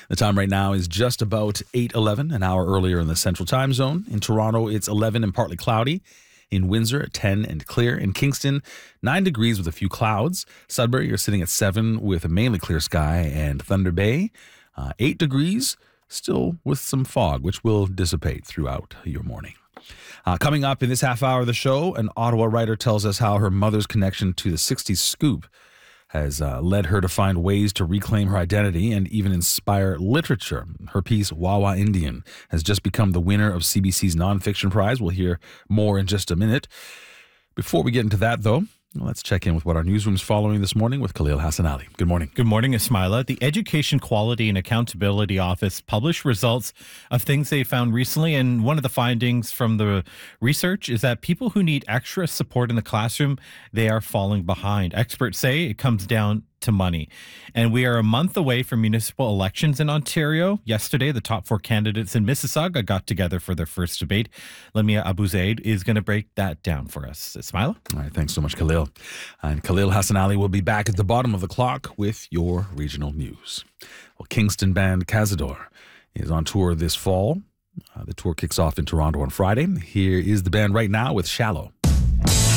The time right now is just about 8:11, an hour earlier in the Central Time Zone. In Toronto, it's 11 and partly cloudy. In Windsor, 10 and clear. In Kingston, 9 degrees with a few clouds. Sudbury, you're sitting at 7 with a mainly clear sky. And Thunder Bay, 8 degrees, still with some fog, which will dissipate throughout your morning. Coming up in this half hour of the show, an Ottawa writer tells us how her mother's connection to the 60s scoop has led her to find ways to reclaim her identity and even inspire literature. Her piece, Wawa Indian, has just become the winner of CBC's Nonfiction Prize. We'll hear more in just a minute. Before we get into that, though, let's check in with what our newsroom's following this morning with Khalil Hassanali. Good morning. Good morning, Ismaila. The Education Quality and Accountability Office published results of things they found recently, and one of the findings from the research is that people who need extra support in the classroom, they are falling behind. Experts say it comes down to money. And we are a month away from municipal elections in Ontario. Yesterday, the top 4 candidates in Mississauga got together for their first debate. Lamia Abuzaid is going to break that down for us. Ismaila? All right, thanks so much, Khalil. And Khalil Hassanali will be back at the bottom of the clock with your regional news. Well, Kingston band Cazador is on tour this fall. The tour kicks off in Toronto on Friday. Here is the band right now with Shallow.